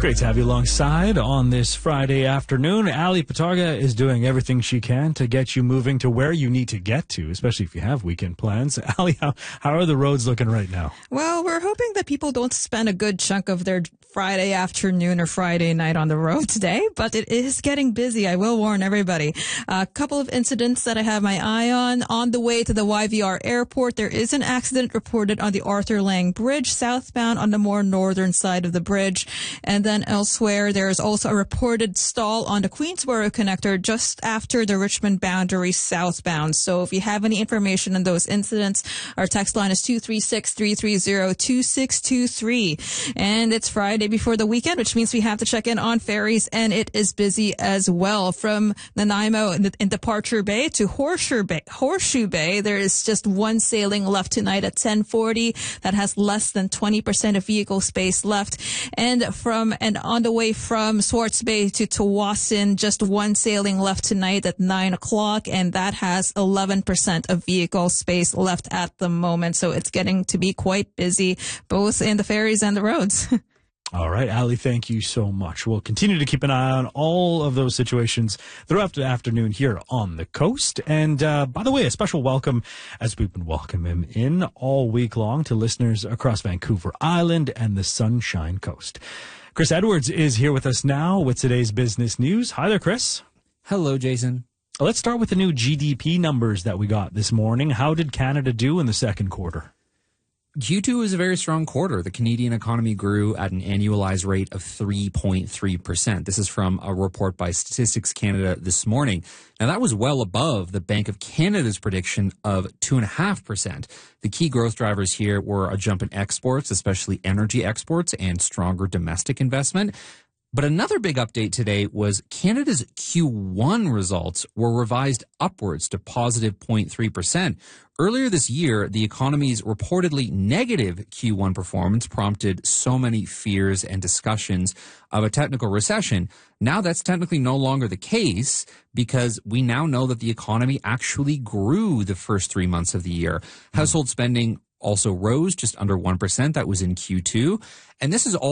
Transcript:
Great to have you alongside on this Friday afternoon. Ali Patarga is doing everything she can to get you moving to where you need to get to, especially if you have weekend plans. Ali, how are the roads looking right now? Well, we're hoping that people don't spend a good chunk of their Friday afternoon or Friday night on the road today, but it is getting busy. I will warn everybody. A couple of incidents that I have my eye on. On the way to the YVR airport, there is an accident reported on the Arthur Lang Bridge, southbound on the more northern side of the bridge. And then elsewhere, there is also a reported stall on the Queensboro connector just after the Richmond boundary southbound. So if you have any information on those incidents, our text line is 236-330-2623. And it's Friday before the weekend, which means we have to check in on ferries, and it is busy as well. From Nanaimo in Departure Bay to Horseshoe Bay, there is just one sailing left tonight at 10:40 that has less than 20% of vehicle space left. And on the way from Swartz Bay to Tawasin, just one sailing left tonight at 9 o'clock, and that has 11% of vehicle space left at the moment. So it's getting to be quite busy, both in the ferries and the roads. All right, Ali, thank you so much. We'll continue to keep an eye on all of those situations throughout the afternoon here on the coast. And by the way, a special welcome, as we've been welcoming him in all week long, to listeners across Vancouver Island and the Sunshine Coast. Chris Edwards is here with us now with today's business news. Hi there, Chris. Hello, Jason. Let's start with the new GDP numbers that we got this morning. How did Canada do in the second quarter? Q2 was a very strong quarter. The Canadian economy grew at an annualized rate of 3.3%. This is from a report by Statistics Canada this morning. Now, that was well above the Bank of Canada's prediction of 2.5%. The key growth drivers here were a jump in exports, especially energy exports, and stronger domestic investment. But another big update today was Canada's Q1 results were revised upwards to positive 0.3%. Earlier this year, the economy's reportedly negative Q1 performance prompted so many fears and discussions of a technical recession. Now that's technically no longer the case because we now know that the economy actually grew the first 3 months of the year. Household spending also rose just under 1%. That was in Q2. And this is all